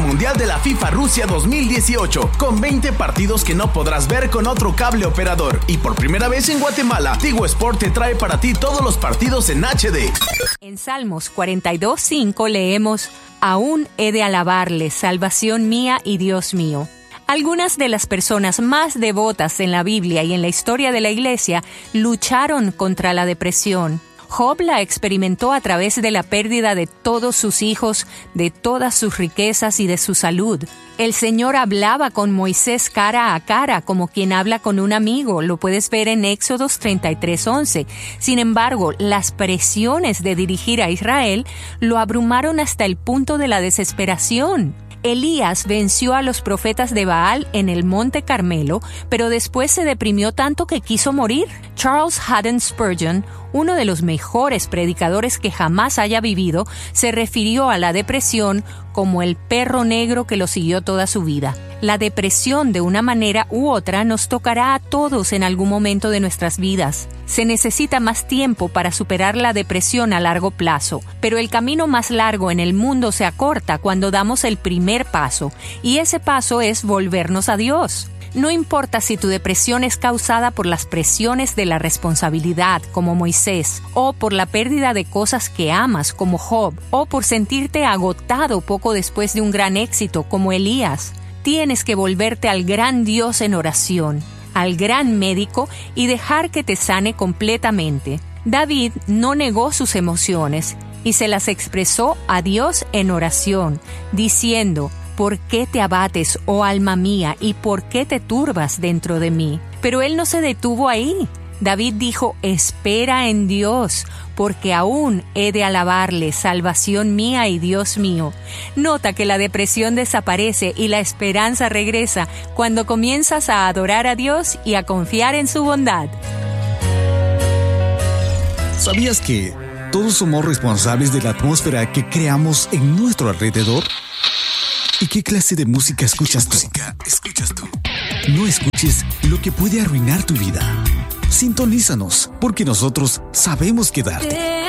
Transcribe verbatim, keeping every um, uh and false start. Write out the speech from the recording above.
Mundial de la FIFA Rusia dos mil dieciocho, con veinte partidos que no podrás ver con otro cable operador. Y por primera vez en Guatemala, Tigo Sport te trae para ti todos los partidos en H D. En Salmos cuarenta y dos, cinco leemos: Aún he de alabarle, salvación mía y Dios mío. Algunas de las personas más devotas en la Biblia y en la historia de la Iglesia lucharon contra la depresión. Job la experimentó a través de la pérdida de todos sus hijos, de todas sus riquezas y de su salud. El Señor hablaba con Moisés cara a cara, como quien habla con un amigo. Lo puedes ver en Éxodos treinta y tres, once. Sin embargo, las presiones de dirigir a Israel lo abrumaron hasta el punto de la desesperación. Elías venció a los profetas de Baal en el Monte Carmelo, pero después se deprimió tanto que quiso morir. Charles Haddon Spurgeon, uno de los mejores predicadores que jamás haya vivido, se refirió a la depresión como el perro negro que lo siguió toda su vida. La depresión, de una manera u otra, nos tocará a todos en algún momento de nuestras vidas. Se necesita más tiempo para superar la depresión a largo plazo, pero el camino más largo en el mundo se acorta cuando damos el primer paso, y ese paso es volvernos a Dios. No importa si tu depresión es causada por las presiones de la responsabilidad, como Moisés, o por la pérdida de cosas que amas, como Job, o por sentirte agotado poco después de un gran éxito, como Elías. Tienes que volverte al gran Dios en oración, al gran médico, y dejar que te sane completamente. David no negó sus emociones y se las expresó a Dios en oración, diciendo: ¿Por qué te abates, oh alma mía, y por qué te turbas dentro de mí? Pero él no se detuvo ahí. David dijo: espera en Dios, porque aún he de alabarle, salvación mía y Dios mío. Nota que la depresión desaparece y la esperanza regresa cuando comienzas a adorar a Dios y a confiar en su bondad. ¿Sabías que todos somos responsables de la atmósfera que creamos en nuestro alrededor? ¿Y qué clase de música escuchas tú? Música escuchas tú. No escuches lo que puede arruinar tu vida. Sintonízanos, porque nosotros sabemos qué darte.